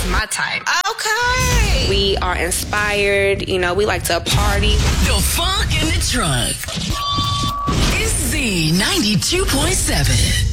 That's my type. Okay. We are inspired. You know, we like to party. The Funk in the Trunk. It's Z92.7.